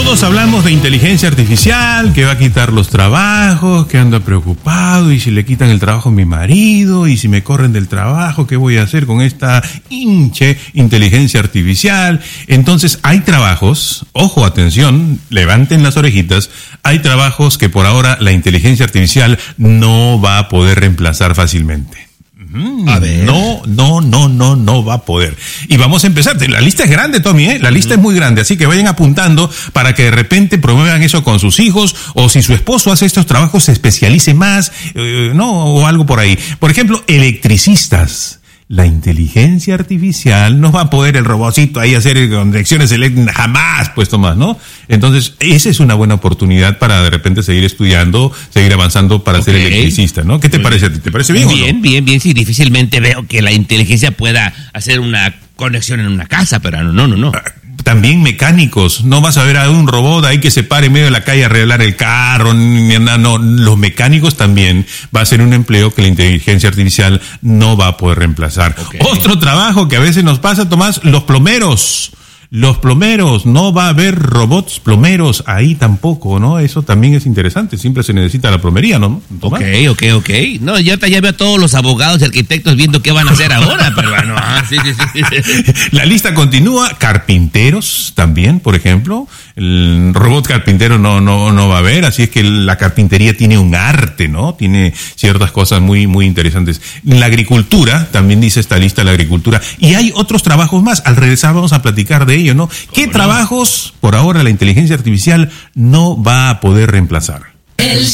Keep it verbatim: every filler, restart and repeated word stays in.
Todos hablamos de inteligencia artificial, que va a quitar los trabajos, que anda preocupado, y si le quitan el trabajo a mi marido, y si me corren del trabajo, ¿qué voy a hacer con esta hinche inteligencia artificial? Entonces, hay trabajos, ojo, atención, levanten las orejitas, hay trabajos que por ahora la inteligencia artificial no va a poder reemplazar fácilmente. A ver. No, no, no, no, no va a poder. Y vamos a empezar. La lista es grande, Tommy, ¿eh? La lista uh-huh. es muy grande, así que vayan apuntando para que de repente promuevan eso con sus hijos, o si su esposo hace estos trabajos se especialice más, eh, no, o algo por ahí. Por ejemplo, electricistas. La inteligencia artificial no va a poder el robotcito ahí hacer conexiones eléctricas, jamás, pues Tomás, ¿no? Entonces, esa es una buena oportunidad para de repente seguir estudiando, seguir avanzando para okay. ser electricista, ¿no? ¿Qué te parece a ti? ¿Te parece bien, bien, o no? Bien, bien, sí, difícilmente veo que la inteligencia pueda hacer una conexión en una casa, pero no, no, no. También mecánicos, no vas a ver a un robot ahí que se pare en medio de la calle a arreglar el carro, no, no, los mecánicos también va a ser un empleo que la inteligencia artificial no va a poder reemplazar. Okay. Otro trabajo que a veces nos pasa, Tomás, los plomeros. Los plomeros, no va a haber robots plomeros ahí tampoco, ¿no? Eso también es interesante, siempre se necesita la plomería, ¿no? ¿Tomás? Ok, ok, ok. No, yo ya veo a todos los abogados y arquitectos viendo qué van a hacer ahora, pero bueno, ah, sí, sí, sí, sí. La lista continúa, carpinteros también, por ejemplo, el robot carpintero no, no, no va a haber, así es que la carpintería tiene un arte, ¿no? Tiene ciertas cosas muy, muy interesantes. La agricultura, también dice esta lista, la agricultura, y hay otros trabajos más, al regresar vamos a platicar de ello, ¿no? ¿Qué trabajos por ahora la inteligencia artificial no va a poder reemplazar? El